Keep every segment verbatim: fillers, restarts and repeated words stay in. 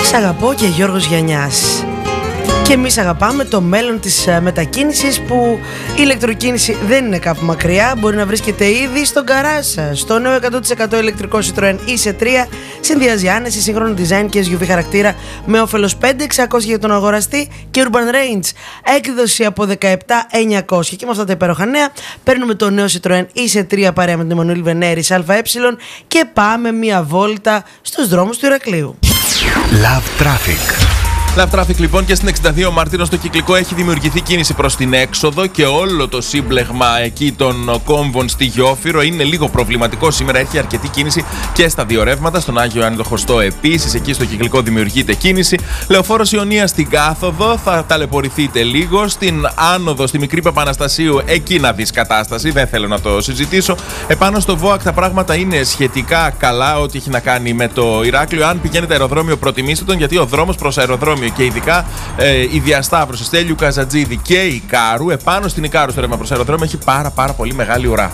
Σ' αγαπώ και Γιώργος Γιαννιάς. Και εμείς αγαπάμε το μέλλον της μετακίνησης, που η ηλεκτροκίνηση δεν είναι κάπου μακριά. Μπορεί να βρίσκεται ήδη στον γκαράζ σας. Το νέο εκατό τοις εκατό ηλεκτρικό Citroën ι σι τρία συνδυάζει άνεση, σύγχρονο design και ες γιου βι χαρακτήρα με όφελος πέντε χιλιάδες εξακόσια για τον αγοραστή και Urban Range έκδοση από δεκαεπτά χιλιάδες εννιακόσια. Και με αυτά τα υπέροχα νέα παίρνουμε το νέο Citroën ι σι τρία παρέα με τον Εμμανουήλ Βενέρης ΑΕ και πάμε μία βόλτα στους δρόμους του Ηρακλείου. Love Traffic. Love Traffic λοιπόν, και στην εξήντα δύο Μαρτίνο στο Κυκλικό έχει δημιουργηθεί κίνηση προς την έξοδο και όλο το σύμπλεγμα εκεί των κόμβων στη Γιόφυρο είναι λίγο προβληματικό. Σήμερα έχει αρκετή κίνηση και στα δύο ρεύματα. Στον Άγιο Ιωάννη το Χωστό επίσης, εκεί στο Κυκλικό δημιουργείται κίνηση. Λεωφόρος Ιωνίας στην κάθοδο, θα ταλαιπωρηθείτε λίγο. Στην άνοδο, στη Μικρή Παπαναστασίου, εκεί να δεις κατάσταση, δεν θέλω να το συζητήσω. Επάνω στο ΒΟΑΚ τα πράγματα είναι σχετικά καλά, ό,τι έχει να κάνει με το Ηράκλειο. Αν πηγαίνετε αεροδρόμιο, προτιμήστε τον, γιατί ο δρόμος προς αεροδρόμιο και ειδικά ε, η διασταύρωση Στέλιου Καζατζίδη και Ικάρου, επάνω στην Ικάρου στο ρεύμα προς αεροδρόμιο, έχει πάρα πάρα πολύ μεγάλη ουρά.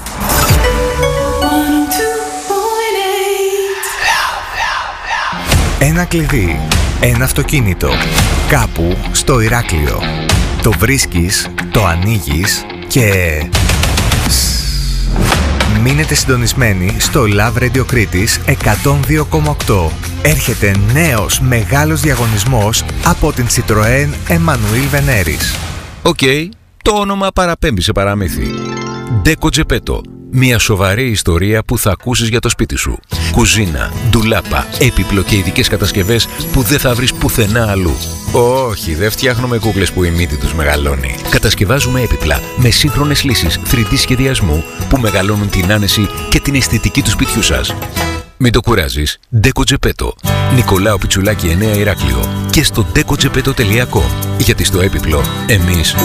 Ένα κλειδί, ένα αυτοκίνητο, κάπου στο Ηράκλειο. Το βρίσκεις, το ανοίγεις και... Μείνετε συντονισμένοι στο Love Radio Κρήτης εκατόν δύο κόμμα οκτώ. Έρχεται νέος μεγάλος διαγωνισμός από την Citroën Εμμανουήλ Βενέρης. Οκ, okay, το όνομα παραπέμπει σε παραμύθι. Ντέκο Τζεπέτο. Μια σοβαρή ιστορία που θα ακούσεις για το σπίτι σου. Κουζίνα, ντουλάπα, έπιπλο και ειδικές κατασκευές που δεν θα βρεις πουθενά αλλού. Όχι, δεν φτιάχνουμε κούκλες που η μύτη τους μεγαλώνει. Κατασκευάζουμε έπιπλα με σύγχρονες λύσεις θρι ντι σχεδιασμού που μεγαλώνουν την άνεση και την αισθητική του σπιτιού σας. Μην το κουράζεις. Ντέκο Τζεπέτο. Νικολάου Πιτσουλάκη εννέα Ηράκλειο. Και στο ντέκο τζεπέτο τελεία κομ. Γιατί στο έπιπλο εμείς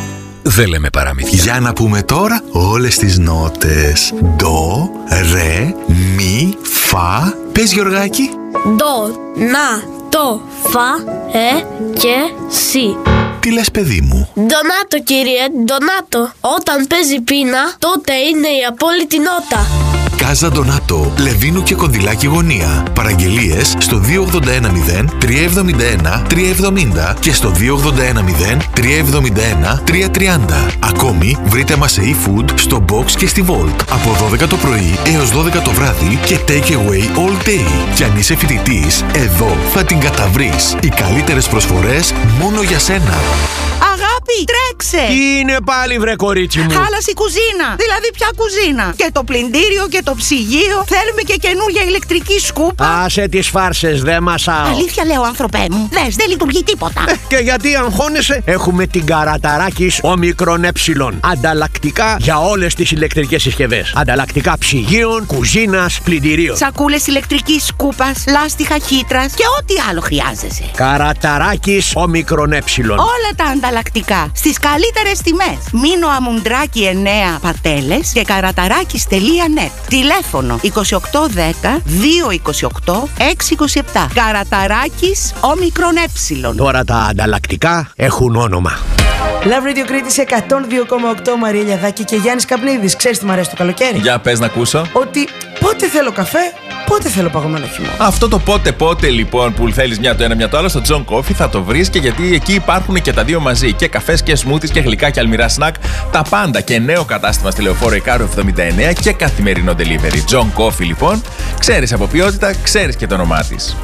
δεν λέμε παραμύθια. Για να πούμε τώρα όλες τις νότες. Ντο, ρε, μι, φα. Πες Γιωργάκη. Ντο, να, το, φα, ε και σι. Τι λες παιδί μου? Ντονάτο κύριε, ντονάτο. Όταν παίζει πείνα, τότε είναι η απόλυτη νότα. Κάζα Ντονάτο, Λεβίνου και Κονδυλάκη γωνία. Παραγγελίες στο δύο ογδόντα ένα μηδέν τρία εβδομήντα ένα τρία εβδομήντα και στο δύο ογδόντα ένα μηδέν τρία εβδομήντα ένα τρία τριάντα. Ακόμη βρείτε μας σε e-food στο Box και στη Volt από δώδεκα το πρωί έως δώδεκα το βράδυ και take away all day. Και αν είσαι φοιτητής, εδώ θα την καταβρεις. Οι καλύτερες προσφορές μόνο για σένα. Αγάπη, τρέξε! Τι είναι πάλι βρε κορίτσι μου? Χάλασε η κουζίνα. Δηλαδή ποια κουζίνα? Και το πλυντήριο και το ψυγείο. Θέλουμε και καινούργια ηλεκτρική σκούπα. Άσε τις φάρσες, δεν μασάω. Αλήθεια λέω, άνθρωπέ μου. Δες, δεν λειτουργεί τίποτα. Ε, και γιατί αγχώνεσαι? Έχουμε την Καραταράκης Ομικρον Ε. Ανταλλακτικά για όλες τις ηλεκτρικές συσκευές. Ανταλλακτικά ψυγείων, κουζίνας, πλυντηρίων. Σακούλες ηλεκτρικής σκούπας, λάστιχα χύτρας και ό,τι άλλο χρειάζεσαι. Καραταράκης Ομικρον Ε. Όλα τα ανταλλακτικά στις καλύτερες τιμές. Μήνο Αμουντράκη εννέα Πατέλες και καραταράκης τελεία νετ. Τηλέφωνο είκοσι οκτώ δέκα δύο είκοσι οκτώ έξι είκοσι επτά. Καραταράκης Όμικρον Ε. Τώρα τα ανταλλακτικά έχουν όνομα. Love Radio Κρήτης εκατόν δύο κόμμα οκτώ. Μαρία Λιαδάκη και Γιάννης Καπνίδης. Ξέρεις τι μου αρέσει το καλοκαίρι? Για πες να ακούσω. Ότι πότε θέλω καφέ, πότε θέλω παγωμένο χυμό. Αυτό το πότε πότε λοιπόν που θέλεις μια το ένα μια το άλλο, στο John Coffee θα το βρεις, και γιατί εκεί υπάρχουν και τα δύο μαζί. Και καφές και σμούθις και γλυκά και αλμυρά σνακ. Τα πάντα, και νέο κατάστημα στη Λεωφόρο Ικάρου εβδομήντα εννέα και καθημερινό delivery. John Coffee λοιπόν. Ξέρεις από ποιότητα, ξέρεις και το όνομά της.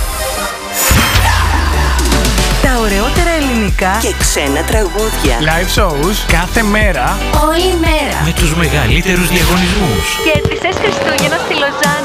Τα ωραιότερα ελληνικά και ξένα τραγούδια. Live shows κάθε μέρα. Όλη μέρα. Με τους μεγαλύτερους διαγωνισμούς. Κέρδισες Χριστούγεννα στη Λοζάνη.